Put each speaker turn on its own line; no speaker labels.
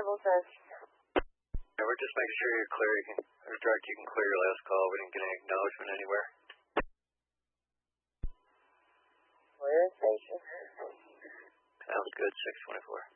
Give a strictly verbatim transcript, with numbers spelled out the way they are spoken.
Hamilton.
Yeah, we're just making sure you're clear. You can, or direct, you can clear your last call. We didn't get any acknowledgement anywhere.
Clear station.
Sounds good, six twenty-four.